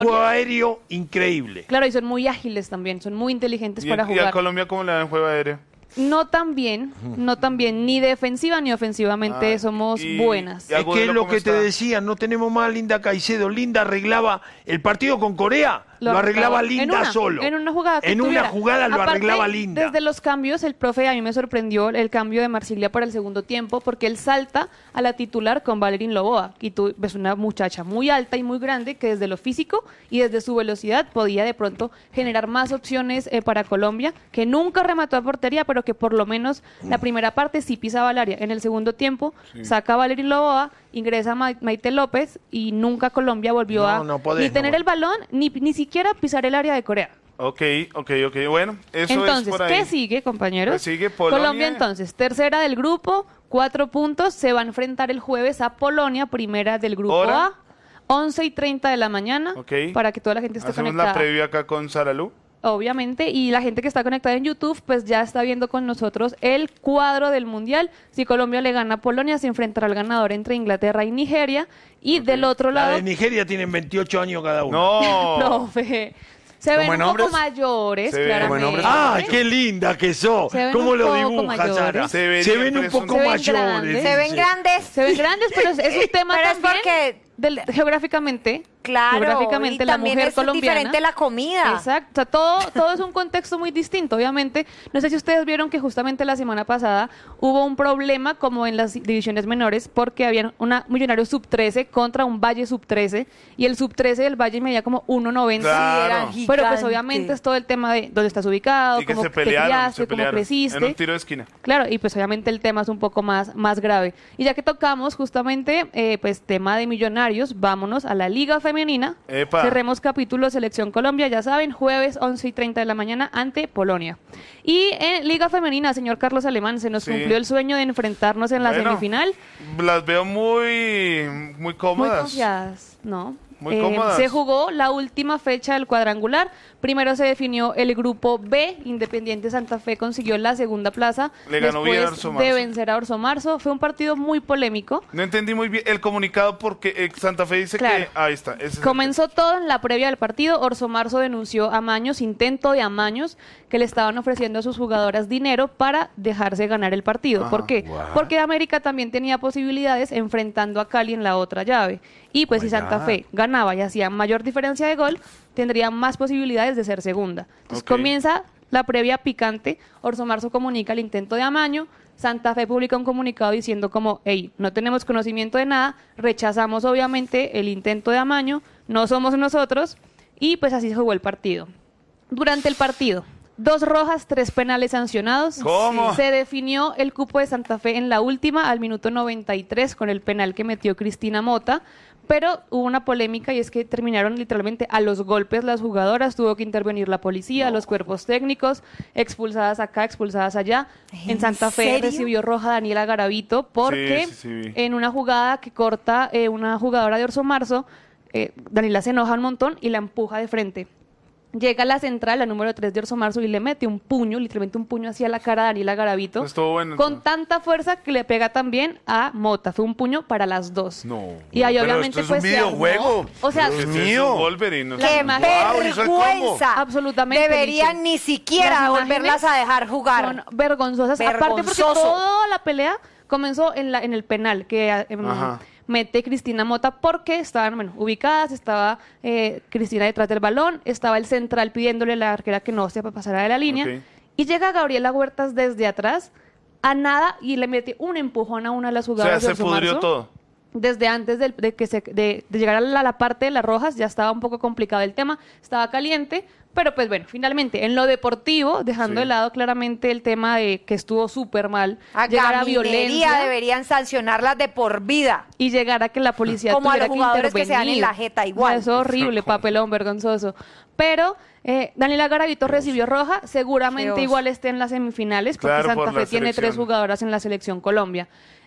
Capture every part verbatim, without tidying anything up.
Juego aéreo increíble. Claro, y son muy ágiles también, son muy inteligentes ¿Y, para y jugar. a Colombia cómo le dan juego aéreo? No tan bien, no tan bien, ni defensiva ni ofensivamente Ah, somos y- buenas. y Es que es Agudelo, lo ¿cómo que te está? decía, no tenemos más a Linda Caicedo. Linda arreglaba el partido con Corea, lo, arreglaba en Linda una, solo. En una jugada que En una tuviera. jugada lo Aparte, arreglaba Linda. Desde los cambios, el profe a mí me sorprendió el cambio de Marsilia para el segundo tiempo, porque él salta a la titular con Valerín Loboa. Y tú ves una muchacha muy alta y muy grande que desde lo físico y desde su velocidad podía de pronto generar más opciones eh, para Colombia, que nunca remató a portería, pero que por lo menos la primera parte sí pisaba el área. En el segundo tiempo saca a Valerín Loboa, ingresa Ma- Maite López y nunca Colombia volvió No, a no podés, ni no tener podés. el balón ni, ni siquiera pisar el área de Corea. Ok, ok, ok. Bueno, eso Entonces, es por ahí. ¿qué sigue, compañeros? Pues sigue Polonia. Colombia, entonces, tercera del grupo, cuatro puntos. Se va a enfrentar el jueves a Polonia, primera del grupo ¿Hora? A, once y treinta de la mañana, Ok. para que toda la gente esté Hacemos conectada. la previa acá con Saralú. Obviamente, y la gente que está conectada en YouTube, pues ya está viendo con nosotros el cuadro del Mundial. Si Colombia le gana a Polonia, se enfrentará al ganador entre Inglaterra y Nigeria. Y del otro La lado, de Nigeria tienen veintiocho años cada uno. No. profe, se ven ¿Como un en poco hombres? mayores, Se ven claramente. como en hombres. ¡Ay, qué linda que sos! Se ven ¿Cómo un lo poco dibujas, mayores. Sara? Se verían, Se ven pero un es un- poco Se ven mayores. grandes. Se ven dice. grandes. Se ven grandes, pero es, es un tema Pero es también porque- del- geográficamente. Claro, geográficamente y la también mujer es colombiana. diferente la comida. Exacto, o sea, todo, todo es un contexto muy distinto, obviamente. No sé si ustedes vieron que justamente la semana pasada hubo un problema como en las divisiones menores porque había una Millonarios sub trece contra un Valle sub trece y el sub trece del Valle medía como uno noventa. Claro. Sí, eran Pero pues gigantes. obviamente es todo el tema de dónde estás ubicado, Y que cómo se te pelearon, criaste, se cómo pelearon. creciste. En un tiro de esquina. Claro, y pues obviamente el tema es un poco más, más grave. Y ya que tocamos justamente, eh, pues tema de Millonarios, vámonos a la Liga Femenina. Epa. Cerremos capítulo Selección Colombia, ya saben, jueves once y treinta de la mañana ante Polonia. Y en Liga Femenina, señor Carlos Alemán, se nos Sí. cumplió el sueño de enfrentarnos en la Bueno, semifinal. Las veo muy, muy Muy cómodas. confiadas, ¿no? Muy Eh, cómodas. Se jugó la última fecha del cuadrangular. Primero se definió el grupo B. Independiente Santa Fe consiguió la segunda plaza. Le ganó bien a después Orso Marzo. de vencer a Orso Marzo. Fue un partido muy polémico. No entendí muy bien el comunicado porque eh, Santa Fe dice Claro. que... Ahí está. ese es el- Comenzó todo en la previa del partido. Orso Marzo denunció amaños, intento de amaños, que le estaban ofreciendo a sus jugadoras dinero para dejarse ganar el partido. ¿Por qué? Porque América también tenía posibilidades enfrentando a Cali en la otra llave. Y pues si Santa Fe ganaba y hacía mayor diferencia de gol, tendría más posibilidades de ser segunda. Entonces Ok. comienza la previa picante. Orso Marzo comunica el intento de amaño. Santa Fe publica un comunicado diciendo como, hey, no tenemos conocimiento de nada, rechazamos obviamente el intento de amaño, no somos nosotros, y pues así se jugó el partido. Durante el partido, dos rojas, tres penales sancionados. ¿Cómo? Se definió el cupo de Santa Fe en la última, al minuto noventa y tres, con el penal que metió Cristina Mota. Pero hubo una polémica y es que terminaron literalmente a los golpes las jugadoras, tuvo que intervenir la policía, los cuerpos técnicos, expulsadas acá, expulsadas allá. En, ¿En Santa Fe serio? recibió roja Daniela Garavito porque Sí, sí, sí, vi. en una jugada que corta eh, una jugadora de Orso Marzo, eh, Daniela se enoja un montón y la empuja de frente. Llega a la central, la número tres de Orso Marzo, y le mete un puño, literalmente un puño hacia la cara a Daniela Garavito. Estuvo bueno, Con entonces. tanta fuerza que le pega también a Mota. Fue un puño para las dos. No. Y ahí Pero obviamente esto es un pues se armó. videojuego. O sea, ¿Qué es mío. eso? Wolverine. Las ¡Qué imágenes- Wow, hizo el combo. vergüenza! Absolutamente, Deberían Liche. ni siquiera Las volverlas imágenes a dejar jugar. son vergonzosas. Aparte porque Vergonzoso. toda la pelea comenzó en, la, en el penal que em, Ajá. mete Cristina Mota porque estaban bueno, ubicadas, estaba eh, Cristina detrás del balón, estaba el central pidiéndole a la arquera que no se pasara de la línea, Ok. y llega Gabriela Huertas desde atrás a nada y le mete un empujón a una de las O sea, jugadoras de se Orso pudrió Marzo. todo. Desde antes del- de, que se, de, de llegar a la, la parte de las rojas ya estaba un poco complicado el tema, estaba caliente, pero pues bueno, finalmente en lo deportivo, dejando Sí. de lado claramente el tema de que estuvo súper mal, A llegar a gaminería violencia deberían sancionarlas de por vida. y llegar a que la policía Como a tuviera los que jugadores que intervenir. se dan en la jeta igual. Es horrible, papelón vergonzoso. Pero eh, Daniela Garavito recibió roja, seguramente Qué oso. igual esté en las semifinales, porque Claro, por Santa la Fe tiene tres selección. jugadoras en la selección Colombia.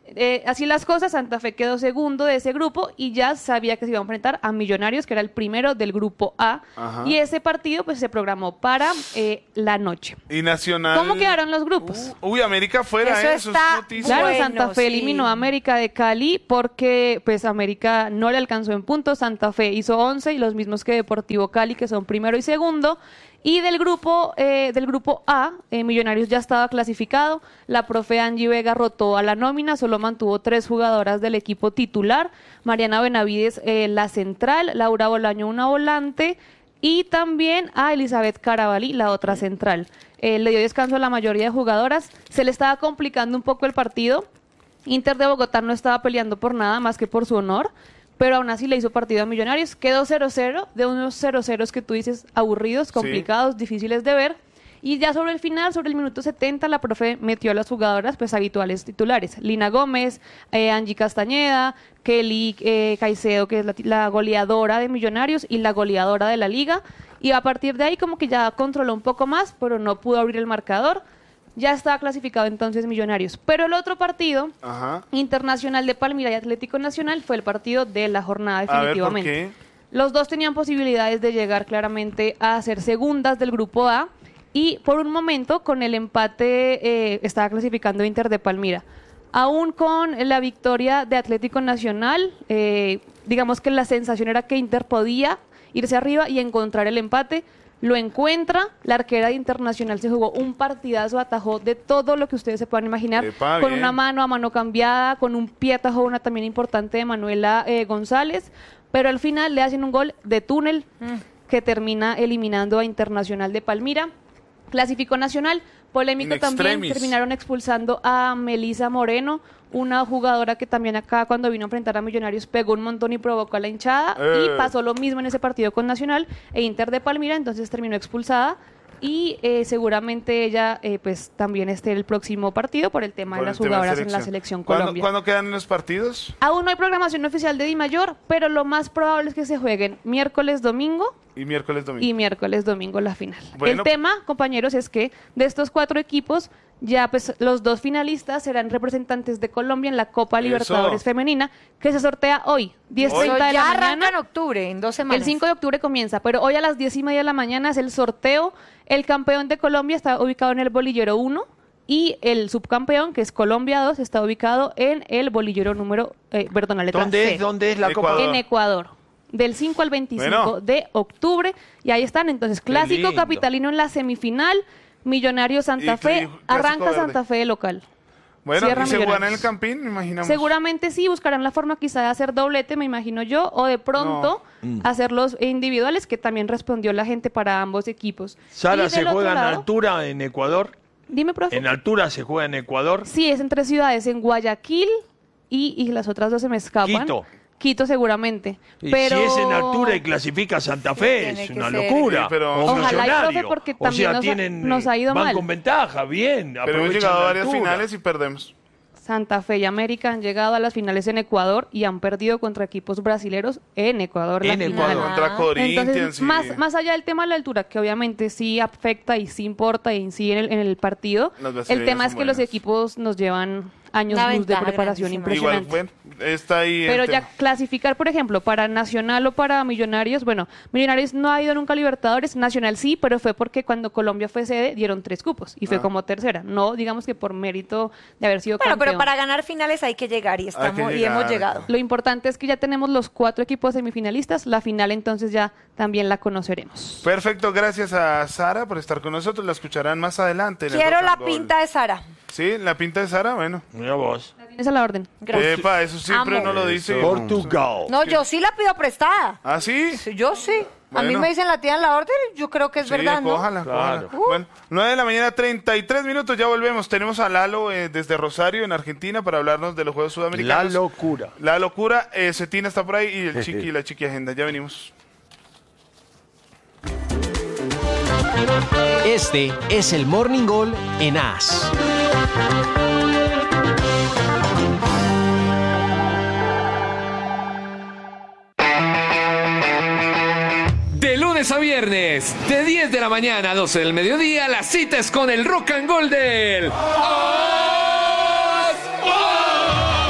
Eh, así las cosas, Santa Fe quedó segundo de ese grupo y ya sabía que se iba a enfrentar a Millonarios, que era el primero del grupo A. Ajá. Y ese partido pues se programó para eh, la noche. Y Nacional. ¿Cómo quedaron los grupos? Uh, uy, América fuera, Eso ¿eh? Eso es está noticia. Claro, Bueno, Santa Fe sí. eliminó a América de Cali porque pues América no le alcanzó en puntos, Santa Fe hizo once y los mismos que Deportivo Cali, que son primero y segundo. Y del grupo eh, del grupo A, eh, Millonarios ya estaba clasificado. La profe Angie Vega rotó a la nómina, solo mantuvo tres jugadoras del equipo titular. Mariana Benavides, eh, la central, Laura Bolaño, una volante, y también a Elizabeth Carabalí, la otra central. Eh, le dio descanso a la mayoría de jugadoras. Se le estaba complicando un poco el partido. Inter de Bogotá no estaba peleando por nada más que por su honor, pero aún así le hizo partido a Millonarios. Quedó cero cero, de unos cero ceros que tú dices aburridos, complicados, sí, difíciles de ver. Y ya sobre el final, sobre el minuto setenta, la profe metió a las jugadoras pues habituales titulares. Lina Gómez, eh, Angie Castañeda, Kelly eh, Caicedo, que es la, la goleadora de Millonarios y la goleadora de la liga. Y a partir de ahí como que ya controló un poco más, pero no pudo abrir el marcador. Ya estaba clasificado entonces Millonarios. Pero el otro partido, Ajá. Internacional de Palmira y Atlético Nacional, fue el partido de la jornada definitivamente. A ver, ¿por qué? Los dos tenían posibilidades de llegar claramente a ser segundas del grupo A y por un momento con el empate eh, estaba clasificando Inter de Palmira. Aún con la victoria de Atlético Nacional, eh, digamos que la sensación era que Inter podía irse arriba y encontrar el empate. Lo encuentra, la arquera de Internacional se jugó un partidazo, atajó de todo lo que ustedes se puedan imaginar, Epa, con bien. una mano a mano cambiada, con un pie atajó una también importante de Manuela eh, González, pero al final le hacen un gol de túnel que termina eliminando a Internacional de Palmira. Clasificó Nacional, polémico In también, extremis. terminaron expulsando a Melisa Moreno, una jugadora que también acá cuando vino a enfrentar a Millonarios pegó un montón y provocó a la hinchada, Eh. y pasó lo mismo en ese partido con Nacional e Inter de Palmira, entonces terminó expulsada y eh, seguramente ella eh, pues también esté el próximo partido por el tema Por de el las tema de jugadoras en la selección ¿Cuándo, Colombia. ¿Cuándo quedan los partidos? Aún no hay programación oficial de Di Mayor, pero lo más probable es que se jueguen miércoles, domingo Y miércoles, domingo. y miércoles, domingo la final. Bueno. El tema, compañeros, es que de estos cuatro equipos, ya pues los dos finalistas serán representantes de Colombia en la Copa Eso. Libertadores Femenina, que se sortea hoy, diez Eso treinta de ya la arranca mañana. en octubre, en dos semanas. El cinco de octubre comienza, pero hoy a las diez y media de la mañana es el sorteo. El campeón de Colombia está ubicado en el bolillero uno y el subcampeón, que es Colombia dos, está ubicado en el bolillero número, eh, perdón, la letra ¿Dónde C. es, ¿Dónde es la Ecuador. Copa? En Ecuador, del cinco al veinticinco Bueno. de octubre. Y ahí están, entonces, clásico lindo. capitalino en la semifinal, Millonario Santa Y Fe, clásico arranca verde. Santa Fe de local. Bueno, Cierra ¿y se juegan en Millonarios. el Campín? Me imaginamos. Seguramente sí, buscarán la forma quizá de hacer doblete, me imagino yo, o de pronto hacerlos individuales, que también respondió la gente para ambos equipos. Sara, Y ¿se del otro juega en lado- altura en Ecuador? Dime, profe. ¿En altura se juega en Ecuador? Sí, es en tres ciudades, en Guayaquil y, y las otras dos se me escapan. Quito. Quito seguramente. Y Pero... si es en altura y clasifica Santa Fe, tiene es que una ser. locura. Sí, pero- O Ojalá y, Millonario. profe, porque O también sea, nos ha- tienen, nos ha ido van mal. con ventaja, bien. Pero hemos aprovechan llegado a la varias altura. finales y perdemos. Santa Fe y América han llegado a las finales en Ecuador y han perdido contra equipos brasileros en Ecuador. la En final. Ecuador. Contra Corinthians. Entonces, y- más, más allá del tema de la altura, que obviamente sí afecta y sí importa y incide en el, en el partido, Las el brasileñas tema son es que los buenas. equipos nos llevan años Una luz de ventaja preparación grandísima. Igual, impresionante. bueno, está ahí. el Pero ya tema. clasificar, por ejemplo, para Nacional o para Millonarios, bueno, Millonarios no ha ido nunca a Libertadores, Nacional sí, pero fue porque cuando Colombia fue sede dieron tres cupos y fue Ah. como tercera, no digamos que por mérito de haber sido Bueno, campeón. pero para ganar finales hay que llegar y estamos y llegar, hemos llegado. Lo importante es que ya tenemos los cuatro equipos semifinalistas, la final entonces ya también la conoceremos. Perfecto, gracias a Sara por estar con nosotros. La escucharán más adelante. en el Quiero Rock la and Roll. pinta de Sara. Sí, la pinta de Sara, bueno. Mira vos. La tienes a la orden. Gracias. Epa, eso siempre Amo. no lo dice. Portugal. No, yo sí la pido prestada. ¿Ah, sí? Sí, Yo sí. A mí Bueno. me dicen la tía en la orden y yo creo que es Sí, verdad, ¿no? cójala, Claro. cójala. Bueno, nueve de la mañana, treinta y tres minutos, ya volvemos. Tenemos a Lalo eh, desde Rosario, en Argentina, para hablarnos de los Juegos La Sudamericanos. locura. La locura, eh, Cetina está por ahí y el chiqui y la chiqui agenda. Ya venimos. Este es el Morning Goal en A S. De lunes a viernes, de diez de la mañana a doce del mediodía, la cita es con el Rock and Roll del... ¡As! ¡As!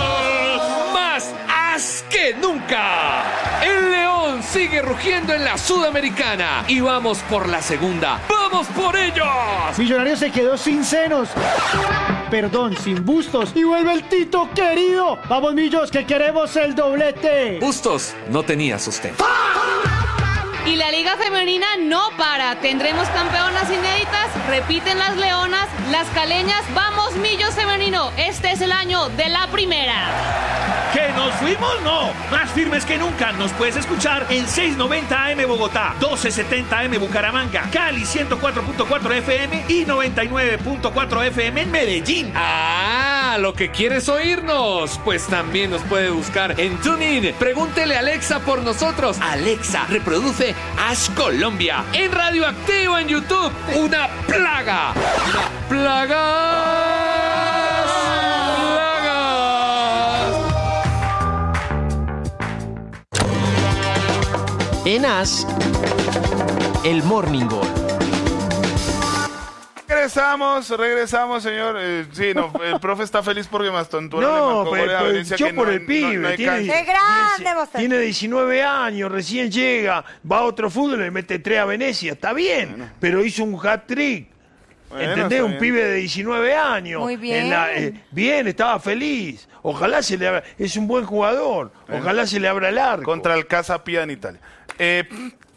sigue rugiendo en la Sudamericana. Y vamos por la segunda. ¡Vamos por ellos! Millonarios se quedó sin senos. Perdón, sin bustos. Y vuelve el Tito querido. Vamos, Millos, que queremos el doblete. Bustos no tenía sustento. Y la Liga Femenina no para. Tendremos campeonas inéditas, repiten las leonas, las caleñas. ¡Vamos, Millos Femenino! Este es el año de la primera. ¿Que nos fuimos? No. Más firmes que nunca. Nos puedes escuchar en seiscientos noventa A M Bogotá, doce setenta A M Bucaramanga, Cali ciento cuatro punto cuatro F M y noventa y nueve punto cuatro F M en Medellín. Ah, lo que quieres oírnos. Pues también nos puede buscar en TuneIn. Pregúntele a Alexa por nosotros. Alexa, reproduce Ash Colombia. En Radioactivo en YouTube. Una plaga. Una plaga. En As, el Morning Gol. Regresamos, regresamos, señor. Eh, sí, no, el profe está feliz porque Mastantuono le No, marcó pues, gol de pues, Valencia, yo que por no el hay- pibe. no- no hay tiene, cancha. ¡Qué grande, tiene- Bastante! tiene diecinueve años, recién llega, va a otro fútbol, le mete tres a Venecia, está bien, pero hizo un hat-trick. Bueno, ¿Entendés? está Un bien. pibe de diecinueve años. Muy bien. En la- eh, bien, estaba feliz. Ojalá se le abra. Es un buen jugador. Ojalá se le abra el arco. Contra el Casa Pia en Italia. Eh,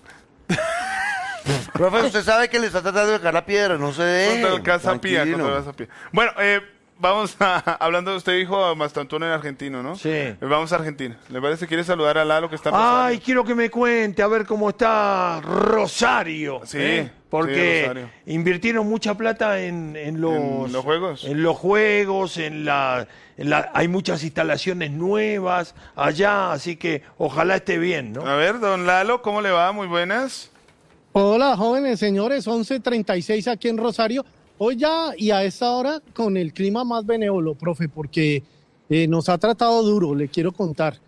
Profe, usted sabe que le está tratando de dejar la piedra, no se deje. contra el Casa Pia, Tranquilo. contra el Casa Pia. Bueno, eh, vamos a, hablando de usted dijo a Mastantuono en argentino, ¿no? Sí. Eh, vamos a Argentina. ¿Le parece? ¿Quiere saludar a Lalo que está en Rosario? Ay, quiero que me cuente a ver cómo está Rosario. Sí, ¿eh? sí, Porque Rosario. invirtieron mucha plata en, en los, ¿En los juegos? En los juegos, en la, en la- hay muchas instalaciones nuevas allá, así que ojalá esté bien, ¿no? A ver, don Lalo, ¿cómo le va? Muy buenas. Hola, jóvenes, señores, once treinta y seis aquí en Rosario. Hoy ya y a esta hora con el clima más benévolo, profe, porque eh, nos ha tratado duro, le quiero contar.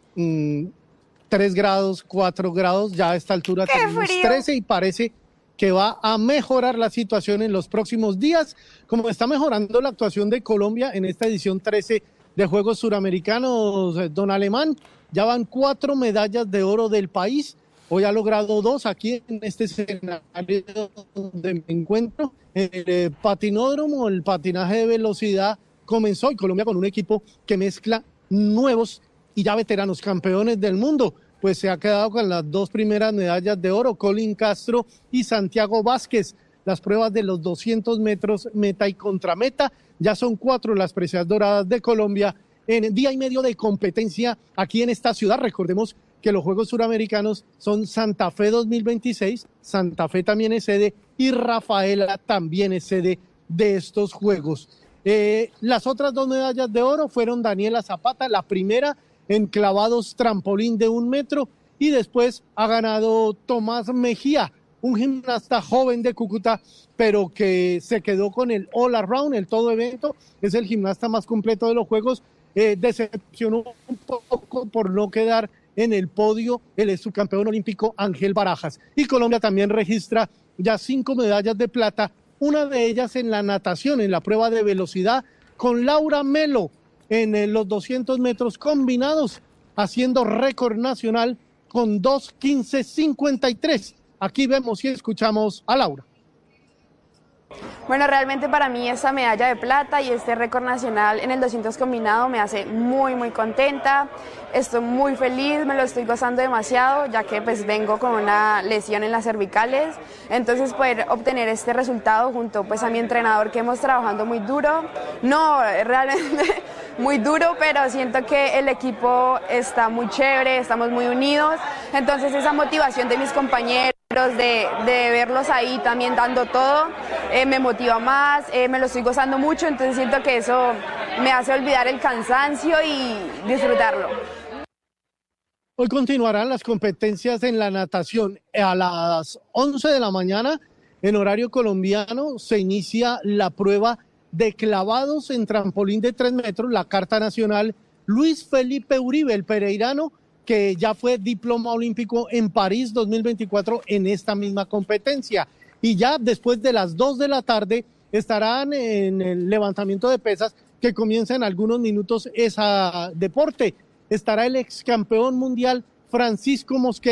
Mm, tres grados, cuatro grados, ya a esta altura ¡Qué tenemos frío! trece y parece que va a mejorar la situación en los próximos días, como está mejorando la actuación de Colombia en esta edición trece de Juegos Suramericanos, eh, don Alemán. Ya van cuatro medallas de oro del país. Hoy ha logrado dos aquí en este escenario donde me encuentro. El eh, patinódromo, el patinaje de velocidad comenzó y Colombia con un equipo que mezcla nuevos y ya veteranos campeones del mundo. Pues se ha quedado con las dos primeras medallas de oro, Colin Castro y Santiago Vázquez. Las pruebas de los doscientos metros meta y contrameta, ya son cuatro las preseas doradas de Colombia en día y medio de competencia aquí en esta ciudad. Recordemos que los Juegos Suramericanos son Santa Fe dos mil veintiséis, Santa Fe también es sede y Rafaela también es sede de estos Juegos. Eh, las otras dos medallas de oro fueron Daniela Zapata, la primera en clavados trampolín de un metro, y después ha ganado Tomás Mejía, un gimnasta joven de Cúcuta, pero que se quedó con el all around, el todo evento, es el gimnasta más completo de los Juegos. Eh, decepcionó un poco por no quedar en el podio el subcampeón olímpico Ángel Barajas. Y Colombia también registra ya cinco medallas de plata, una de ellas en la natación, en la prueba de velocidad, con Laura Melo en eh, los doscientos metros combinados, haciendo récord nacional con dos quince cincuenta y tres. Aquí vemos y escuchamos a Laura. Bueno, realmente para mí esta medalla de plata y este récord nacional en el doscientos combinado me hace muy muy contenta, estoy muy feliz, me lo estoy gozando demasiado ya que pues vengo con una lesión en las cervicales, entonces poder obtener este resultado junto pues a mi entrenador que hemos trabajado muy duro, no realmente muy duro, pero siento que el equipo está muy chévere, estamos muy unidos, entonces esa motivación de mis compañeros, De, de verlos ahí también dando todo, eh, me motiva más, eh, me lo estoy gozando mucho, entonces siento que eso me hace olvidar el cansancio y disfrutarlo. Hoy continuarán las competencias en la natación. A las once de la mañana, en horario colombiano, se inicia la prueba de clavados en trampolín de tres metros, la carta nacional. Luis Felipe Uribe, el pereirano, que ya fue diploma olímpico en París dos mil veinticuatro en esta misma competencia. Y ya después de las dos de la tarde estarán en el levantamiento de pesas, que comienza en algunos minutos ese deporte. Estará el ex campeón mundial Francisco Mosquera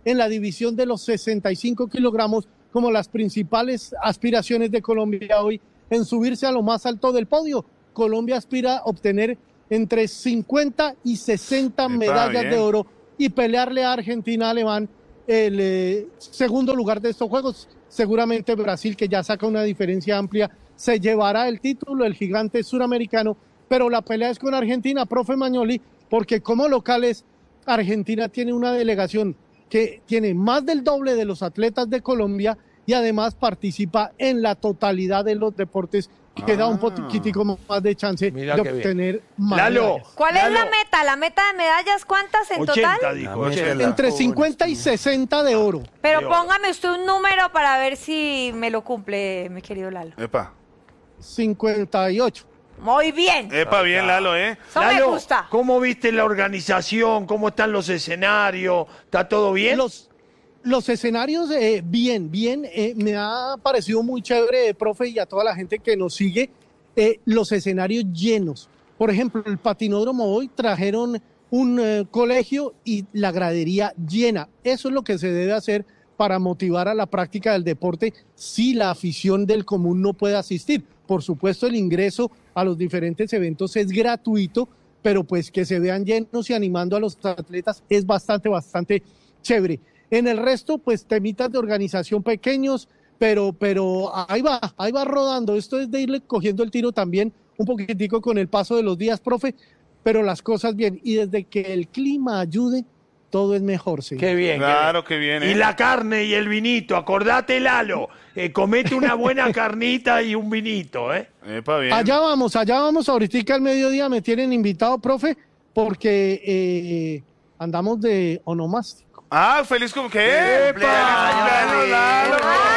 en la división de los sesenta y cinco kilogramos como las principales aspiraciones de Colombia hoy en subirse a lo más alto del podio. Colombia aspira a obtener entre cincuenta y sesenta Epa, medallas bien. de oro y pelearle a Argentina Alemán el eh, segundo lugar de estos Juegos. Seguramente Brasil, que ya saca una diferencia amplia, se llevará el título, el gigante suramericano, pero la pelea es con Argentina, profe Magnoli, porque como locales Argentina tiene una delegación que tiene más del doble de los atletas de Colombia y además participa en la totalidad de los deportes, que da un poquitico más de chance Mira de qué bien. obtener más Lalo, medallas. ¿Cuál Lalo, es la meta? ¿La meta de medallas cuántas en ochenta, total? dijo. La ochenta. meta. Entre cincuenta y sesenta de oro. Pero de póngame usted un número para ver si me lo cumple, mi querido Lalo. Epa. cincuenta y ocho. Muy bien. Epa, bien, Lalo, ¿eh? Eso me Lalo, gusta. ¿cómo viste la organización? ¿Cómo están los escenarios? ¿Está todo bien? Los, los escenarios, eh, bien, bien. eh, me ha parecido muy chévere, eh, profe, y a toda la gente que nos sigue, eh, los escenarios llenos. Por ejemplo, el patinódromo hoy trajeron un eh, colegio y la gradería llena. Eso es lo que se debe hacer para motivar a la práctica del deporte si la afición del común no puede asistir. Por supuesto, el ingreso a los diferentes eventos es gratuito, pero pues que se vean llenos y animando a los atletas es bastante, bastante chévere. En el resto, pues temitas de organización pequeños, pero, pero ahí va, ahí va rodando. Esto es de irle cogiendo el tiro también un poquitico con el paso de los días, profe, pero las cosas bien. Y desde que el clima ayude, todo es mejor, sí. Qué bien. qué Claro que bien, ¿eh? Y la carne y el vinito, acordate, Lalo. Eh, comete una buena carnita y un vinito, ¿eh? Epa, bien. Allá vamos, allá vamos. Ahorita al mediodía me tienen invitado, profe, porque eh, andamos de onomástico. Ah, feliz como ¿qué? ¡Epa! ¡Feliz Lalo!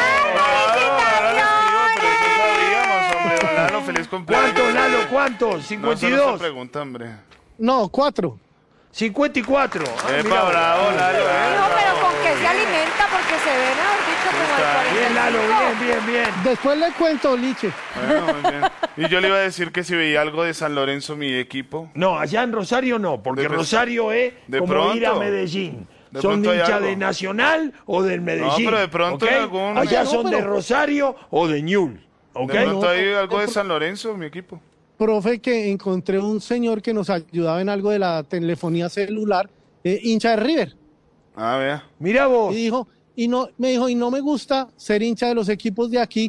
¡Ay, Hombre, Lalo, feliz cumpleaños. ¿Cuántos, Lalo? ¿Cuántos? No, cincuenta y eso no se dos. pregunta, hombre. No, cuatro. cincuenta y cuatro. Ah, Epa, mira, bravo, Lalo, Hijo, ¿eh? pero con qué se alimenta, porque se ve, mejor dicho, como el cuarenta y Bien, Lalo, cinco. bien, bien, bien. Después le cuento, Liche. Bueno, muy bien. Y yo le iba a decir que si veía algo de San Lorenzo, mi equipo. No, allá en Rosario no, porque De- Rosario es de como pronto. ir a Medellín. De Son pronto hay hinchas algo. de Nacional o del Medellín. pero de pronto ¿ok? en algún- Allá No, son de pero- Rosario o de Ñul. ¿ok? De pronto No, hay no, algo de no, San Lorenzo, mi equipo. Profe, que encontré un señor que nos ayudaba en algo de la telefonía celular, eh, hincha de River. Ah, vea. Mira vos. Y dijo, y no, me dijo, y no me gusta ser hincha de los equipos de aquí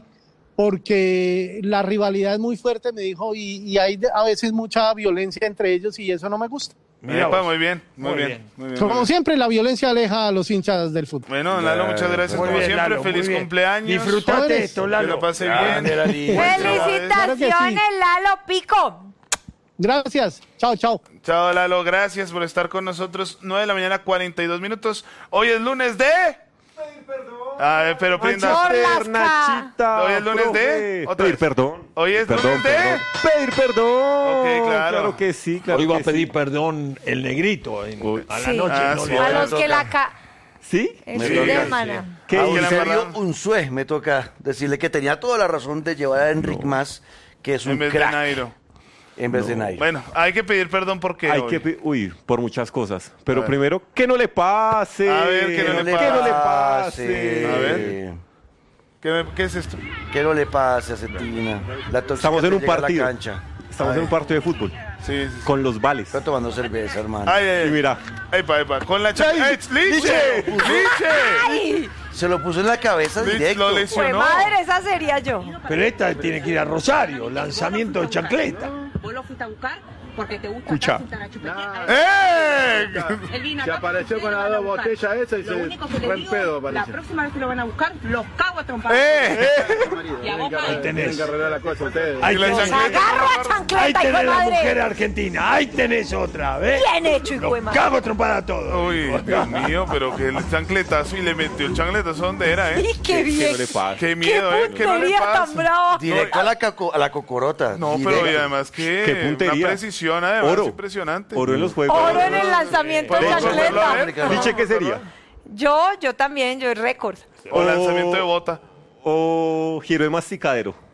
porque la rivalidad es muy fuerte, me dijo, y, y hay de- a veces mucha violencia entre ellos y eso no me gusta. Mira Epa, vos. muy bien, muy, Muy bien. bien. Muy bien, Como muy bien. siempre, la violencia aleja a los hinchas del fútbol. Bueno, Lalo, muchas gracias. Muy Como bien, siempre, Lalo, muy feliz bien. cumpleaños. Disfrutate Jóvenes. esto, Lalo. Que la pase Grande, bien. Lali. Claro que Felicitaciones, sí. Lalo Pico. Gracias. Chao, chao. Chao, Lalo, gracias por estar con nosotros. nueve de la mañana, cuarenta y dos minutos. Hoy es lunes de... Pedir perdón. A ver, pero prenda. Por las Hoy es lunes de... Otra Pedir vez. perdón. Hoy es Perdón, lunes de... perdón. Pedir perdón. Ok, claro. que sí, claro Hoy va que a pedir sí. perdón el negrito en- Uy. a la Sí. noche. Ah, no sí. le- A me los que toca. la ca... ¿Sí? El Me fin toca, de sí. semana. ¿Qué A ¿Quién un la serio embarró? un sue me toca decirle que tenía toda la razón de llevar a Enric Mas, que es un En vez de crack, Nairo. en vez de Nairo. Bueno, hay que pedir perdón porque Hay hoy. que, pi- uy, por muchas cosas. A Pero ver. primero, que no le pase. A ver, que no le Que no le pase. pase. A ver. ¿Qué, me- qué es esto? Que no le pase a Cetina. La tóxica Estamos en te un llega a la partido. cancha. Estamos Ay. en un partido de fútbol. Sí, sí, sí. Con los vales. Está tomando cerveza, hermano. Ay, ay, Y ay. mira. Epa, epa. Con la chaca. Ay, ¡Ay, ¡Liche! ¡Liche! ¡Ay! Se lo puso en la cabeza Lich directo. lo Fue lesionó. madre, esa sería yo. Pero esta tiene que ir a Rosario, lanzamiento de chancleta. Vos lo fuiste a buscar porque te gusta Escucha. acá juntar a chupetear. ¡Eh! Él vino Se acá apareció porque con ustedes las lo dos van a buscar. botellas esas y Lo se único que le fue en digo, pedo, la parece. próxima vez que lo van a buscar, los cago a trompadas. ¡Eh! Y a vos, Tienen que- Padre. tenés. tienen que arreglar la cosa ustedes. Ahí Y la tenés, chancleta. Agarro a ahí chancleta, hijo de tenés la mujer madre. argentina. Ahí tenés otra, ¿ves? Bien hecho, hijo de Los madre. cago trompada todo. Uy, Dios mío, pero que el chancletazo y le metió el chancletazo donde era, ¿eh? Y qué Que bien. no le pase. Qué miedo, ¿eh? Qué Que no le puntería tan pase. brava. Directo a la, caco- a la cocorota. No, pero directo. y además que Qué puntería. una precisión además Oro. impresionante. Oro en los juegos. Oro en el lanzamiento de ¿Podemos volverlo a ver? chancleta. Liche, ¿qué sería? Yo, yo también, yo récord. O lanzamiento de bota. O giro de masticadero.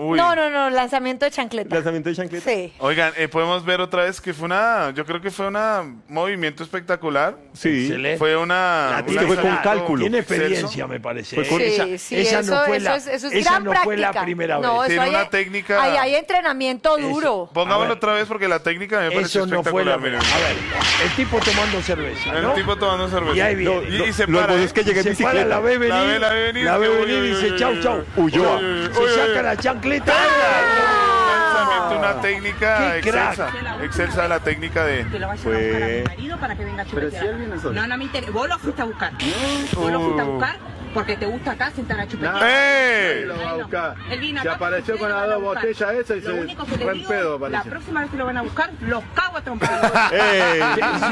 Uy. No, no, no, lanzamiento de chancleta. Lanzamiento de chancleta. Sí. Oigan, eh, podemos ver otra vez que fue una, yo creo que fue un movimiento espectacular. Sí. Excelente. Fue una... La una tiene, fue con claro, cálculo. Tiene Celso. experiencia, me parece. Fue con- ¿eh? Sí, esa sí, esa eso, no fue eso la, es, eso es esa gran no práctica. fue la primera No, vez. eso Tiene hay, una técnica- Ahí hay entrenamiento duro. Póngamelo A ver. otra vez porque la técnica me parece Eso no fue la espectacular. primera. miren. A ver, el tipo tomando cerveza, El ¿no? tipo tomando cerveza. Y ahí viene. Y, y Lo- se lo para. hermoso ¿eh? es que llega en Se para, bicicleta. la ve venir, La ve- la ve venir, la ve que venir uy, y uy, dice uy, chau, uy, chau. uy, Ulloa. uy, uy, Se uy, saca uy. la chancleta. Lanzamiento, una técnica ¡Qué crack! excelsa. Excelsa la técnica de... Que lo vayas Fue- a buscar a mi marido para que venga a chupetear. No, no me interesa. Vos lo fuiste a buscar. Vos lo fuiste a buscar porque te gusta acá sentar a chupetear. ¡Eh! Lo va a buscar. Él vino acá Se apareció porque con ustedes las lo dos van a buscar. botellas esas y Lo se único que les fue en digo, pedo, la parece. próxima vez que lo van a buscar, los cago a trompadas. ¡Ey!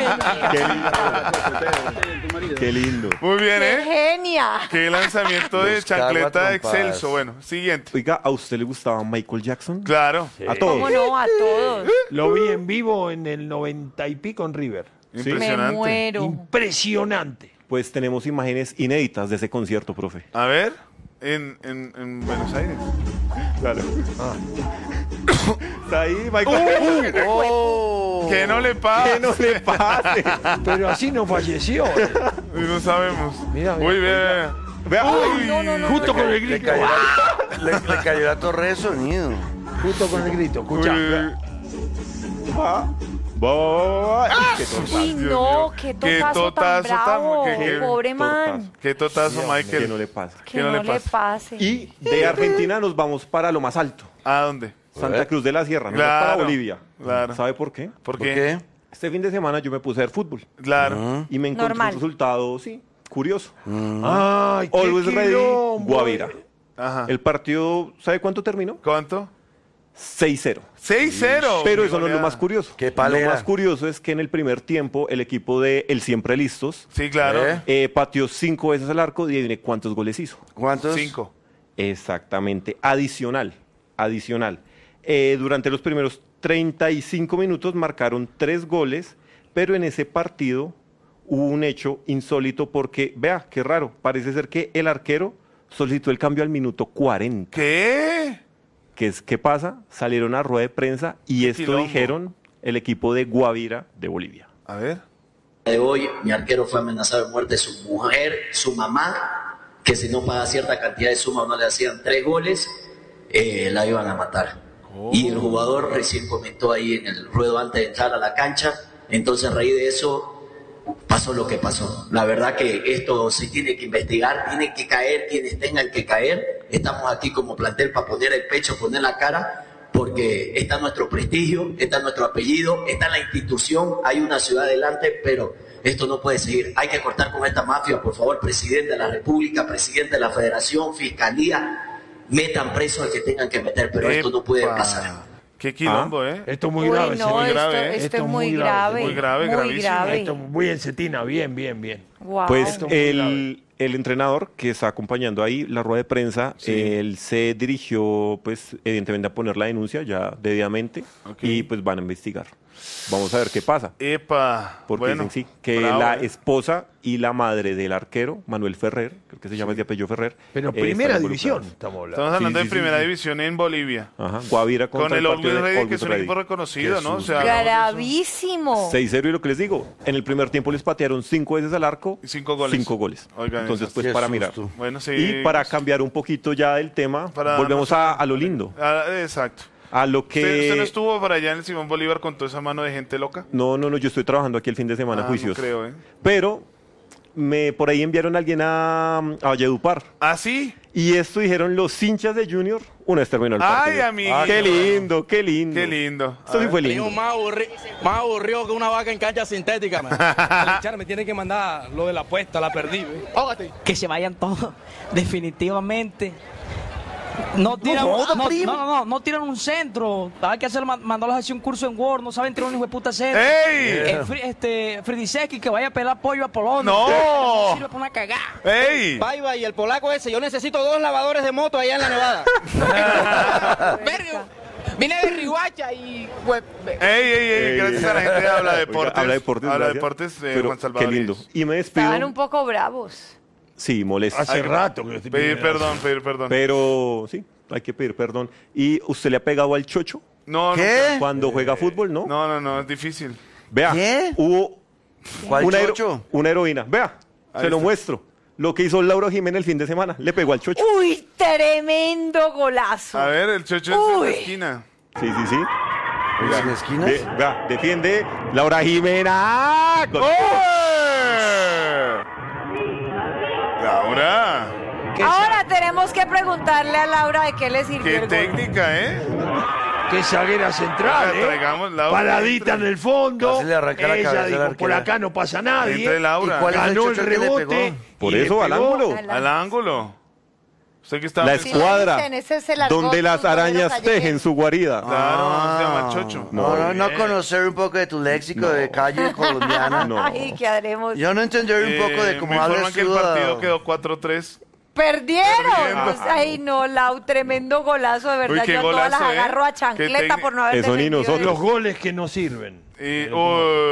Qué lindo. Muy bien, ¡Qué ¿eh? genia! Qué lanzamiento de Los cago a chancleta trompadas. excelso. Bueno, siguiente. Oiga, ¿a usted le gustaba Michael Jackson? Claro. A todos. ¿Cómo no? A todos. Lo vi en vivo en el noventa y pico en River. Me Impresionante. muero. Impresionante. Pues tenemos imágenes inéditas de ese concierto, profe. A ver, en, en, en Buenos Aires. Claro. Está ahí, Michael. ¡Oh! Que no le pase. Que no le pase. Pero así no falleció. Y no sabemos. Mira, mira. Muy bien. Vea, Uy, No, no, no. Justo con el Le grito. cayó, la, le, le cayó la torre de sonido. Justo con el grito. Escucha. uy. va, va. Qué tortazo. Uy, no, qué Qué totazo tan totazo tan- bravo. qué- qué Pobre man. tortazo. Qué totazo, Michael. Que no le pasa. Que no, le pase. Y de Argentina nos vamos para lo más alto. ¿A dónde? Santa Cruz de la Sierra, no Claro, para Bolivia. claro. ¿Sabe por qué? ¿Por ¿Por qué? qué? Este fin de semana yo me puse a ver fútbol Claro. y me encontré Normal. un resultado, sí, curioso. Ay, qué Always Ready, quilombo. Guavira. Ajá. El partido, ¿sabe cuánto terminó? ¿Cuánto? seis cero. seis cero. Pero eso no es lo más curioso. Qué palera. Lo más curioso es que en el primer tiempo el equipo de El Siempre Listos Sí, claro. ¿Eh? eh, pateó cinco veces al arco y adivine cuántos goles hizo. ¿Cuántos? Cinco. Exactamente, adicional, adicional. Eh, durante los primeros treinta y cinco minutos marcaron tres goles, pero en ese partido hubo un hecho insólito porque, vea, qué raro, parece ser que el arquero solicitó el cambio al minuto cuarenta. ¿Qué? ¿Qué, es, ¿Qué pasa? Salieron a rueda de prensa y Qué esto quilombo. dijeron el equipo de Guavira de Bolivia. A ver. De hoy, mi arquero fue amenazado de muerte su mujer, su mamá, que si no paga cierta cantidad de suma o no le hacían tres goles, eh, la iban a matar. Y el jugador recién comentó ahí en el ruedo antes de entrar a la cancha, entonces a raíz de eso pasó lo que pasó. La verdad que esto se tiene que investigar, tiene que caer quienes tengan que caer. Estamos aquí como plantel para poner el pecho, poner la cara, porque está nuestro prestigio, está nuestro apellido, está la institución, hay una ciudad adelante, pero esto no puede seguir. Hay que cortar con esta mafia, por favor, presidente de la República, presidente de la Federación, Fiscalía, metan preso al que tengan que meter, pero esto no puede Epa. pasar. Qué quilombo, ¿eh? Esto es muy Uy, grave. no, sí, muy esto- grave. ¿eh? esto es muy grave. Muy grave, Muy gravísimo. grave. Esto muy en Cetina. Bien, bien, bien. Wow. Pues Esto es muy el, el entrenador que está acompañando ahí la rueda de prensa, él se dirigió, pues, evidentemente a poner la denuncia ya debidamente y pues van a investigar. Vamos a ver qué pasa. Epa. Porque bueno, dicen sí, que bravo, la ¿eh? esposa y la madre del arquero, Manuel Ferrer, creo que se llama de apellido Ferrer. Pero eh, primera están división involucrados. estamos hablando. Estamos hablando Sí, de sí, primera sí, sí. división en Bolivia. Ajá, Guavira Con contra el partido Always de Ready, que Always es un Ready. equipo reconocido, ¿no? O sea, Gravísimo. seis cero y lo que les digo, en el primer tiempo les patearon cinco veces al arco, Y cinco goles. cinco goles. Oigan, Entonces, esas- pues qué para susto. mirar. Bueno, sí. Y para cambiar un poquito ya del tema, Para volvemos darnos- a, a lo lindo, Ah, exacto. a lo ¿Usted, usted no que... estuvo para allá en el Simón Bolívar con toda esa mano de gente loca? No, no, no, yo estoy trabajando aquí el fin de semana, Ah, juicios. no creo, ¿eh? Pero me por ahí enviaron a alguien a, a Valledupar. ¿Ah, sí? Y esto dijeron los hinchas de Junior una vez terminó el Ay, partido. amigo. Ah, qué lindo, qué lindo. Qué lindo. Esto sí fue lindo. Primo, más, aburri- más aburrido que una vaca en cancha sintética, man. El hinchar me tiene que mandar lo de la apuesta, la perdí, ¿ve? Ógate. Que se vayan todos, definitivamente. No tiran, No no, joda, no, primo. no, no, no tiran un centro. Hay que hacer, man- mandarlos a hacer un curso en Word. No saben tirar un hijo de puta centro. ¡Ey! Eh, Fri- este, Fridiseki, que vaya a pelar pollo a Polonia. ¡No! Eso sirve para una cagada. ¡Ey! Paiva y el polaco ese, yo necesito dos lavadores de moto allá en la Nevada. Verga, vine de Rihuacha y... Pues, ¡Ey, ey, ey! Gracias a la gente de Habla Oiga, Deportes. Habla Deportes, Habla gracias. Deportes, eh, Pero Juan Salvador. qué lindo. Y me despido. Estaban un poco bravos. Sí, molesto. Hace rato que lo estoy Pedir pidiendo. perdón, pedir perdón. Pero sí, hay que pedir perdón. ¿Y usted le ha pegado al chocho? No, ¿Qué? Cuando juega fútbol, ¿no? No, no, no, es difícil. Vea, ¿Qué? hubo ¿Cuál una, hero- chocho? una heroína. Vea, Ahí se lo está. muestro. Lo que hizo Laura Jiménez el fin de semana. Le pegó al chocho. Uy, tremendo golazo. A ver, el chocho es en la esquina. Sí, sí, sí. ¿Es en esquinas? De- vea, defiende Laura Jimena. Gol. ¡Oh! Laura. Ahora tenemos que preguntarle a Laura de qué le sirvió Qué el gol. técnica, ¿eh? Qué zaguera central, Venga, ¿eh? traigamos Laura, Paradita en el fondo. Casi le arranca la Ella cabeza dijo, al por arquero. acá no pasa nadie. Entre Laura. ¿Y cuál es el Ganó el chocho que le rebote. pegó? Por y le eso, al pegó. ángulo. Al ángulo. Usted que estaba La pensando. escuadra. dicen, ese es el argot Donde las futbolero arañas callejero. tejen su guarida. Claro, se llama chocho. No, no, no bien. conocer un poco de tu léxico de calle colombiana. No. Ay, ¿qué haremos? Yo no entender un poco de Eh, cómo me hablas informan que el tú, partido ah, quedó cuatro tres. ¡Perdieron! Perdiendo. Pues, ay, no, Lau, tremendo golazo, de verdad. Uy, qué Yo todas golazo, las ¿eh? agarro a Qué chancleta tec- por no haber Eso ni defendido nosotros. Los goles que no sirven. Y, Ay,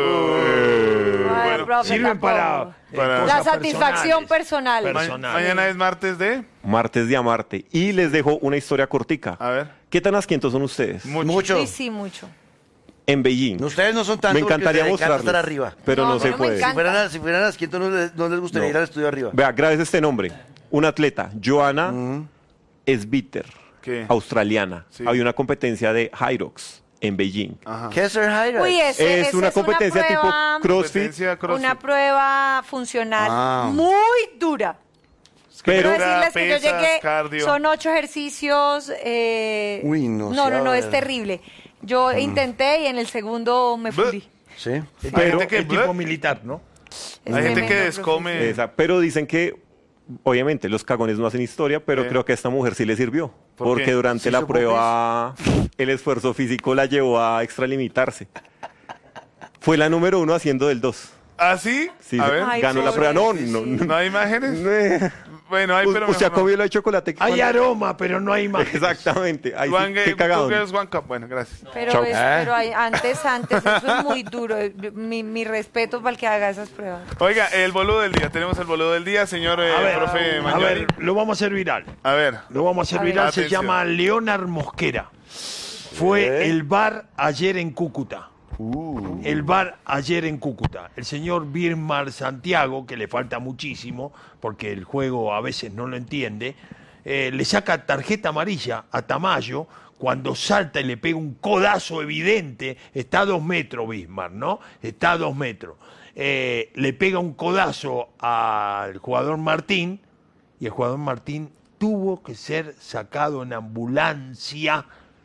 bueno, profe, Sirven para, tampoco. eh, Para- cosas La satisfacción personales. personal. ma- Personal. mañana es martes de. Martes de Amarte. Y les dejo una historia cortica. A ver. ¿Qué tan asquientos son ustedes? Mucho. Mucho. Sí, sí, mucho. En Beijing. Ustedes no son tanto Me encantaría porque les encanta mostrarles, estar arriba. pero no, No, se no me puede. encanta. Si fueran, a- si fueran asquientos, no les, no les gustaría No. ir al estudio arriba. Vea, gracias a este nombre. Una atleta, Joanna Sviter, ¿Qué? australiana. Sí. Había una competencia de Hyrox en Beijing. Ajá. ¿Qué es el Hyrox? Uy, ese, Es ese una es competencia una tipo prueba, CrossFit, Competencia CrossFit. Una prueba funcional Ah. muy dura. pero Quiero decirles que yo pesas, llegué, cardio. son ocho ejercicios. eh, Uy, no, no, sí, no, no, a es ver. terrible. Yo intenté y en el segundo me fundí. Sí. El Pero- tipo- el tipo militar, ¿no? Es Hay gente tremendo, que profe. descome. Esa, pero dicen que, obviamente, los cagones no hacen historia, pero ¿Qué? creo que a esta mujer sí le sirvió. ¿Por Porque qué? durante ¿Sí la supo prueba, el esfuerzo físico la llevó a extralimitarse. Fue la número uno haciendo del dos. ¿Ah, sí? Sí, A sí. ver. Ay, ganó la prueba. No, no, no. ¿No hay imágenes? Eh, Bueno, hay, pero ¿Usted ha mejor no. comido lo de chocolate? Hay ¿Cuándo? aroma, pero no hay imagen. Exactamente. Ahí sí, Juan, qué eh, cagado. ¿tú qué es Juan Cup? Bueno, gracias. Pero, Chao. es- ¿Eh? pero hay- antes, antes, eso es muy duro. Mi, mi respeto para el que haga esas pruebas. Oiga, el boludo del día. Tenemos el boludo del día, señor eh, A ver, profe a Magnoli. ver, lo vamos a hacer viral. A ver. Lo vamos a hacer A ver. viral. Se Atención. llama Leonard Mosquera. Fue el bar ayer en Cúcuta. El bar ayer en Cúcuta. El señor Birmar Santiago, que le falta muchísimo, porque el juego a veces no lo entiende, eh, le saca tarjeta amarilla a Tamayo cuando salta y le pega un codazo evidente. Está a dos metros Bismarck, ¿no? Está a dos metros. Eh, le pega un codazo al jugador Martín y el jugador Martín tuvo que ser sacado en ambulancia.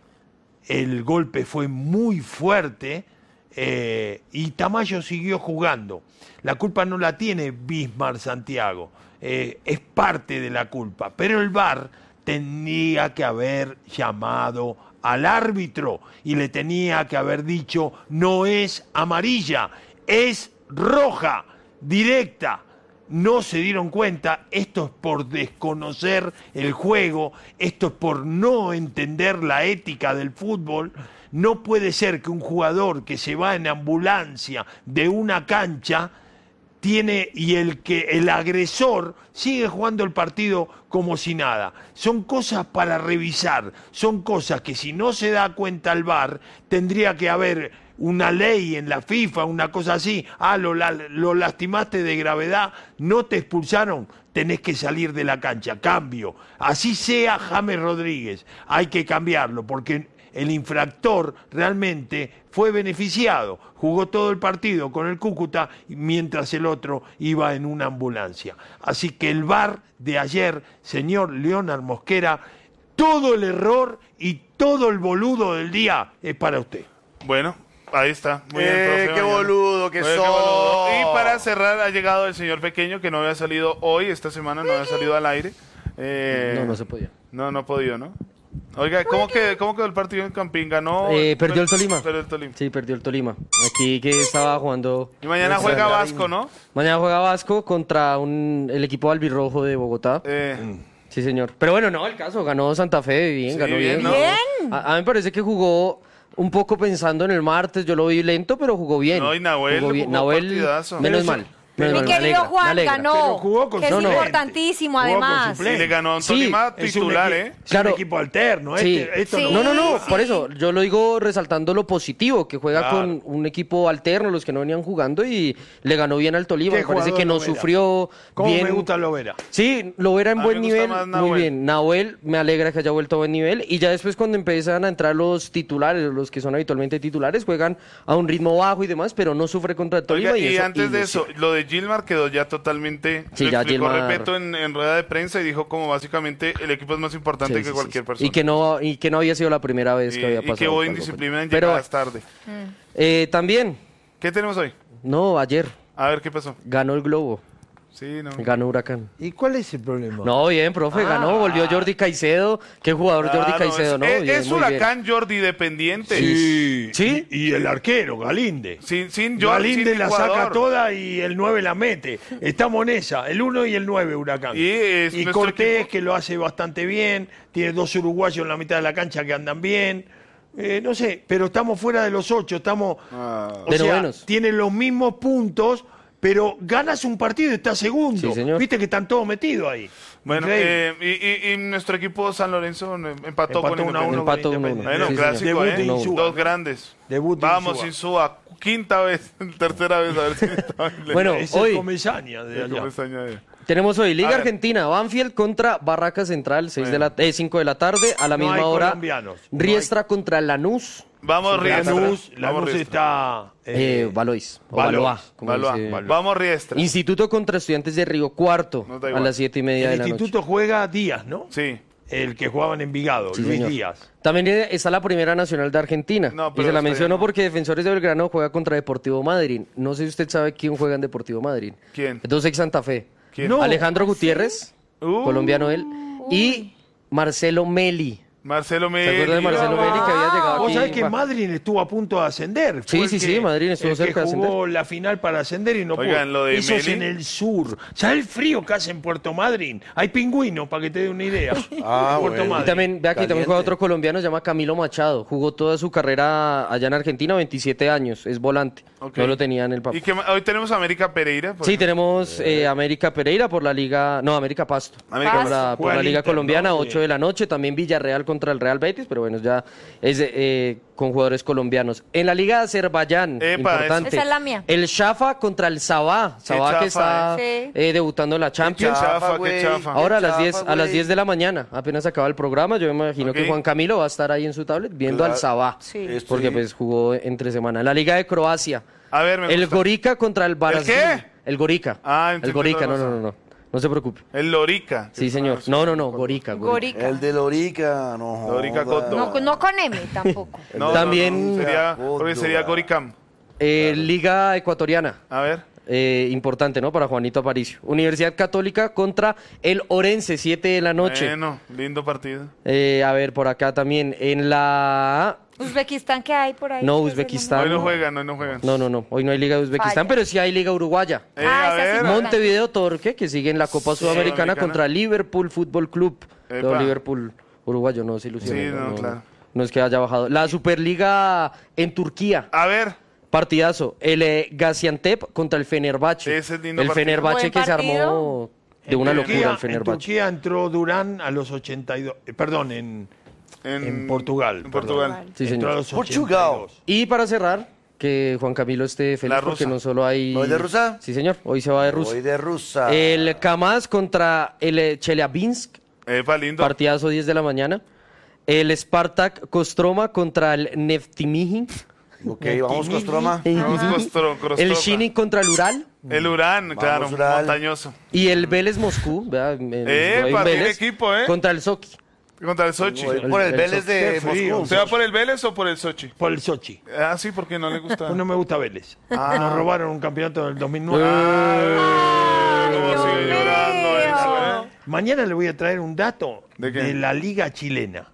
El golpe fue muy fuerte eh, y Tamayo siguió jugando. La culpa no la tiene Bismarck Santiago, eh, es parte de la culpa, pero el V A R tenía que haber llamado al árbitro y le tenía que haber dicho: no es amarilla, es roja, directa. No se dieron cuenta, esto es por desconocer el juego, esto es por no entender la ética del fútbol. No puede ser que un jugador que se va en ambulancia de una cancha tiene y el que el agresor sigue jugando el partido como si nada. Son cosas para revisar, son cosas que si no se da cuenta el V A R tendría que haber una ley en la FIFA, una cosa así. Ah, lo, la- lo lastimaste de gravedad, no te expulsaron, tenés que salir de la cancha. Cambio. Así sea James Rodríguez, hay que cambiarlo porque el infractor realmente fue beneficiado. Jugó todo el partido con el Cúcuta mientras el otro iba en una ambulancia. Así que el V A R de ayer, señor Leonard Mosquera, todo el error y todo el boludo del día es para usted. Bueno, ahí está. Muy bien, Eh, profe qué Magnoli. boludo que Oye, qué sos. boludo. Y para cerrar ha llegado el señor pequeño que no había salido hoy, esta semana no había salido al aire. Eh, No, no se podía. No, no ha podido, ¿no? Oiga, ¿cómo, que, ¿cómo quedó el partido en Campín? ¿Ganó? Eh, perdió el Tolima. Perdió el Tolima. Sí, perdió el Tolima. Aquí que estaba jugando. Y mañana juega Vasco, ¿no? Mañana juega Vasco contra un, el equipo albirrojo de Bogotá. Eh, Sí, señor. Pero bueno, no, el caso. Ganó Santa Fe, bien, Sí, ganó bien, bien. ¿no? Bien. A, a mí me parece que jugó un poco pensando en el martes. Yo lo vi lento, pero jugó bien. No, y Nahuel Jugó bien. jugó Nahuel, partidazo. menos Pero mal. eso- Mi me querido alegra, me Juan alegra. ganó, Pero jugó con que es suplente. importantísimo Jugó con además. suplente. Y le ganó a un Sí, Tolima Es un titular, equi- ¿eh? Es Claro. un equipo alterno. Sí. Este, esto Sí. no. No, no, no, Sí. por eso yo lo digo resaltando lo positivo, que juega Claro. con un equipo alterno, los que no venían jugando y le ganó bien al Tolima. ¿Qué Me parece jugador que no Lovera? sufrió ¿Cómo bien. me gusta Lovera? Sí, Lovera en A mí buen me gusta nivel, más muy Nahuel. bien. Nahuel, me alegra que haya vuelto a buen nivel. Y ya después cuando empiezan a entrar los titulares, los que son habitualmente titulares, juegan a un ritmo bajo y demás, pero no sufre contra el Tolima. Oiga, y y eso antes de eso, ilusiona. lo de Gilmar quedó ya totalmente... Sí, lo ya explicó Gilmar- Repeto en, en rueda de prensa y dijo como básicamente el equipo es más importante Sí, que sí, sí, cualquier sí. persona. Y que no y que no había sido la primera vez Y- que había y pasado. que hubo algo, indisciplina en pero llegadas tarde. eh, también, ¿Qué tenemos hoy? no, ayer A ver, ¿qué pasó? ganó el Globo, Sí, no. ganó Huracán. ¿Y cuál es el problema? No, bien, profe, Ah. ganó, volvió Jordi Caicedo. Qué jugador Jordi Claro, Caicedo, es, ¿no? es- Bien, es muy bien. Huracán Jordi dependiente. Sí. ¿Sí? Y, y el arquero, Galinde. Sin, sin Jordi, Galinde sin la jugador. saca toda y el nueve la mete. Estamos en esa, el uno y el nueve Huracán. Y es nuestro Cortés, equipo- que lo hace bastante bien. Tiene dos uruguayos en la mitad de la cancha que andan bien. Eh, no sé, pero estamos fuera de los ocho. Estamos. Ah. O De sea, novenos. tiene los mismos puntos, pero ganas un partido y estás segundo. Sí, señor. Viste que están todos metidos ahí. Bueno, Increíble. eh, y, y- y nuestro equipo San Lorenzo eh, empató, Empató con uno a Independiente. uno con Empató uno a uno. Independiente. Bueno, Sí, clásico, Debut ¿eh? de Insúa. Dos grandes. Debut de Vamos, Insúa. Insúa. Quinta vez, tercera vez, a ver si esta vez le- Bueno, Es hoy- el Comesaña de le allá. comienza a añadir. Tenemos hoy Liga A ver. Argentina, Banfield contra Barraca Central, seis de la, eh, cinco de la tarde, a la No misma hay hora. colombianos. No Riestra contra Lanús, Vamos, Riestra. Lanús, Vamos, Lanús Riestra. está. eh, eh, Valois, o Valois, Valois, como Valois. dice- Vamos, Riestra. Instituto contra Estudiantes de Río Cuarto, No da a igual. las siete y media de el la instituto noche. juega Díaz, ¿no? Sí. El que jugaban en Envigado, Sí, Luis señor. Díaz. También eh, está la Primera Nacional de Argentina. No, y pero se la esta ya menciono no. porque Defensores de Belgrano juega contra Deportivo Madryn. No sé si usted sabe quién juega en Deportivo Madryn. ¿Quién? Dos ex Santa Fe. ¿Quién? No. Alejandro Gutiérrez, Uh. colombiano él, y Marcelo Meli. Marcelo ¿Se Meli. acuerda de Marcelo Meli que había llegado Vos aquí? sabés que Va- Madrid estuvo a punto de ascender. Sí, Fue el sí, que- sí, Madrid estuvo el cerca de que jugó la final para ascender y no Oigan, pudo. lo de Eso es Meli. en el sur. ¿Sabés el frío que hace en Puerto Madryn? Hay pingüinos, para que te dé una idea. Ah, Puerto bueno. Y Madryn. también, vea que también Caliente. juega otro colombiano, se llama Camilo Machado. Jugó toda su carrera allá en Argentina, veintisiete años, es volante. Ok. No lo tenía en el papel. ¿Y que hoy tenemos a América Pereira? por Sí, ejemplo? tenemos eh, América Pereira por la Liga, no, América Pasto. América por la, Pasto. por la Juega el Liga Inter, Colombiana, ¿no? ocho Sí. de la noche. También Villarreal contra el Real Betis, pero bueno, ya es eh, con jugadores colombianos. En la Liga de Azerbaiyán, Epa, importante. esa es la mía. El Shafa contra el Sabah. Sabah chafa, que está eh. eh, debutando en la Champions. chafa, qué güey. chafa. Ahora a Qué las chafa, diez a las güey. diez de la mañana, apenas acaba el programa, yo me imagino Ok. que Juan Camilo va a estar ahí en su tablet viendo Claro. al Sabah, Sí. Estoy- porque pues jugó entre semana. En la Liga de Croacia, A ver, me el gusta. Gorica contra el Varazdin. qué? El Gorica. Ah, el entendí Gorica, la no, no, cosa. no, no. No se preocupe. El Lorica. Sí, señor. No, no, no, Gorica. Gorica. Gorica. El de Lorica, no. Lorica joda. Coto. No, no con M tampoco. No, no, También- no, sería, Godo. porque sería Goricam. Eh, Liga Ecuatoriana. A ver. Eh, importante, ¿no? Para Juanito Aparicio. Universidad Católica contra el Orense, siete de la noche. Bueno, lindo partido. Eh, a ver, por acá también. En la... Uzbekistán, ¿qué hay por ahí? No, ¿Qué es el Uzbekistán. Hoy no juegan, hoy no juegan. No, no, no. Hoy no hay Liga de Uzbekistán, Falla. pero sí hay Liga Uruguaya. Eh, Ah, a esa sí ver. no. Montevideo Torque, que sigue en la Copa Sudamericana Sudamericana. contra Liverpool Fútbol Club. Epa. Todo Liverpool uruguayo, no se ilusione. Sí, no, claro. No es que haya bajado. La Superliga en Turquía. A ver. Partidazo. El eh, Gaziantep contra el Fenerbahce. Ese es lindo el partido. Fenerbahce Buen que se partido. armó de En una Turquía- locura el En Fenerbahce. Turquía entró Durán a los ochenta y dos. eh, perdón, en, En, en Portugal. En perdón. Portugal. Sí, Entró a señor. los Portugal. ochenta y dos. Y para cerrar, que Juan Camilo esté feliz La porque rusa. no solo hay... ¿Voy de rusa? Sí, señor. Hoy se va de rusa. Voy de rusa. El Kamaz contra el eh, Chelyabinsk, Epa, lindo. partidazo diez de la mañana. El Spartak Kostroma contra el Neftimiji. Ok, vamos Costroma. Vamos, Costro- Crostropa. El Shini contra el Ural. El Urán, claro, Ural. montañoso. Y el Vélez Moscú. Vea, me- Epa, jugó ahí tiene Vélez, equipo, ¿eh? Contra el Sochi. Contra el Sochi. Voy por el el Vélez de Qué frío. Moscú. ¿Usted va por el Vélez o por el Sochi? Por el Sochi. Ah, sí, porque no le gusta. No me gusta Vélez. Ah. Nos robaron un campeonato en el dos mil nueve. Ay, Dios cómo sigue llorando mío. eso, ¿eh? Mañana le voy a traer un dato ¿De de, qué? la liga chilena.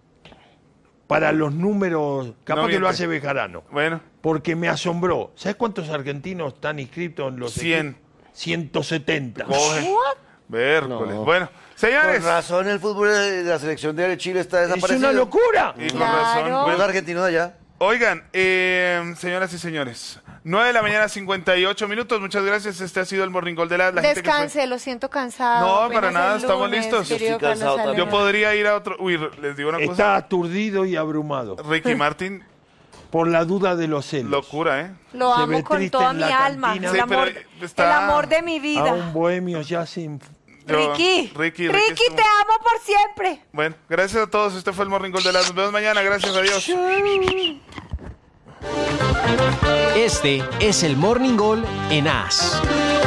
Para los números, capaz No que lo miente. hace Bejarano. Bueno, Porque me asombró. ¿Sabes cuántos argentinos están inscritos en los cien. equipos? ciento setenta. Coge. Vércoles. No. Bueno, señores. Con razón el fútbol de la selección de Chile está Es desaparecido. una locura. Y con Claro. razón. Los Bueno, argentinos de allá. oigan, eh, señoras y señores, nueve de la mañana, cincuenta y ocho minutos. Muchas gracias. Este ha sido el Morning Call de la, la gente que fue- Descanse, lo siento cansado. No, apenas para nada, el estamos lunes, listos. querido Estoy cansado Carlos Yo Alberto. podría ir a otro... Uy, les digo una cosa. Está aturdido y abrumado. Ricky Martin. Por la duda de los celos. Locura, ¿eh? Lo Se amo ve con triste toda en mi la alma. cantina. El, Sí, amor, pero está- el amor de mi A vida. un bohemio ya sin... Yo- Ricky, Ricky, Ricky, Ricky estuvo- te amo por siempre. Bueno, gracias a todos. Este fue el Morning Call de las. Nos vemos mañana. Gracias, adiós. Este es el Morning Call en As.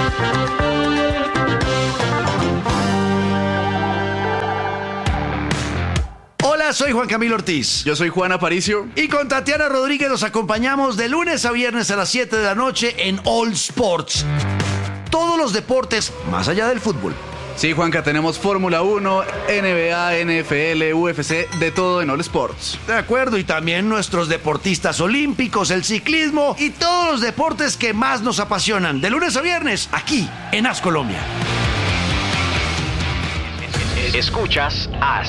Hola, soy Juan Camilo Ortiz. Yo soy Juan Aparicio. Y con Tatiana Rodríguez nos acompañamos de lunes a viernes a las siete de la noche en All Sports. Todos los deportes más allá del fútbol. Sí, Juanca, tenemos Fórmula uno, N B A, N F L, U F C, de todo en All Sports. De acuerdo, y también nuestros deportistas olímpicos, el ciclismo y todos los deportes que más nos apasionan. De lunes a viernes, aquí en As Colombia. Escuchas As.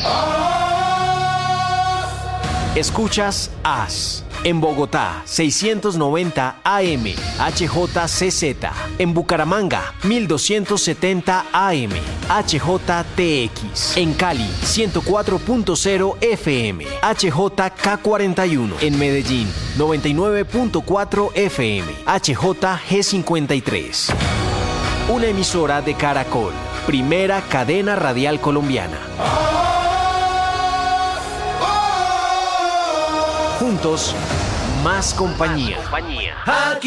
Escuchas As. En Bogotá, seiscientos noventa A M, H J C Z. En Bucaramanga, mil doscientos setenta A M, H J T X. En Cali, ciento cuatro punto cero F M, H J K cuarenta y uno. En Medellín, noventa y nueve punto cuatro F M, H J G cincuenta y tres. Una emisora de Caracol, primera cadena radial colombiana. Juntos, más compañía.